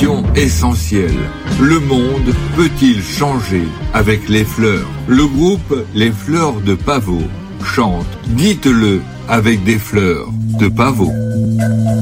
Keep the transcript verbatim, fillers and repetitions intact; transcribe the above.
question essentielle. Le monde peut-il changer avec les fleurs? Le groupe Les Fleurs de Pavot chante « Dites-le avec des fleurs de pavot ».